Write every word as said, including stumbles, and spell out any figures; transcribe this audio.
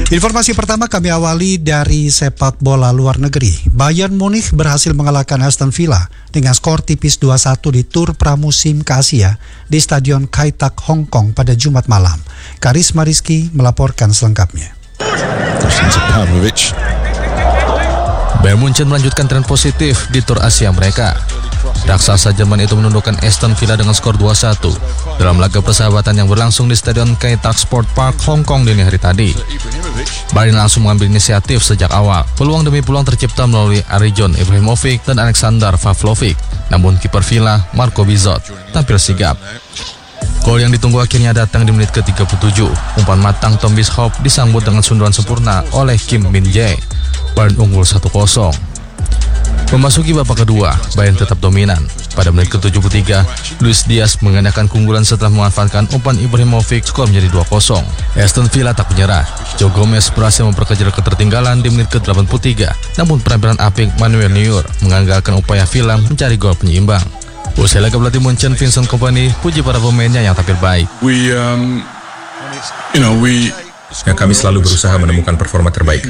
Informasi pertama kami awali dari sepak bola luar negeri. Bayern Munich berhasil mengalahkan Aston Villa dengan skor tipis dua satu di tur pramusim ke Asia di Stadion Kai Tak, Hong Kong pada Jumat malam. Karisma Rizky melaporkan selengkapnya. Bayern Munchen melanjutkan tren positif di tur Asia mereka. Raksasa Jerman itu menundukkan Aston Villa dengan skor dua satu dalam laga persahabatan yang berlangsung di Stadion Kai Tak Sport Park, Hong Kong dini hari tadi. Bayern langsung mengambil inisiatif sejak awal. Peluang demi peluang tercipta melalui Arjan Ibrahimovic dan Alexander Pavlovic. Namun kiper Villa, Marco Bizot, tampil sigap. Gol yang ditunggu akhirnya datang di menit ke tiga puluh tujuh. Umpan matang Tom Bisschop disambut dengan sundulan sempurna oleh Kim Min-jae. Bayern unggul satu kosong. Memasuki babak kedua, Bayern tetap dominan. Pada menit ke tujuh puluh tiga, Luis Diaz menggandakan keunggulan setelah memanfaatkan umpan Ibrahimovic, skor menjadi dua kosong. Aston Villa tak menyerah. Joe Gomez berhasil memperkecil ketertinggalan di menit ke delapan puluh tiga. Namun penampilan apik Manuel Neuer menggagalkan upaya Villa mencari gol penyeimbang. Usai laga pelatih Munchen Vincent Kompany puji para pemainnya yang tampil baik. We, um, you know, we... Ya, kami selalu berusaha menemukan performa terbaik